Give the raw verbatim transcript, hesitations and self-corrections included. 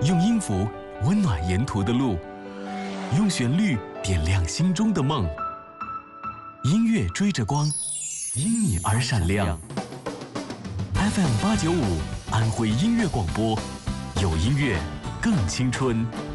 用音符温暖沿途的路，用旋律点亮心中的梦。音乐追着光，因你而闪亮。F M 八九五安徽音乐广播，有音乐更青春。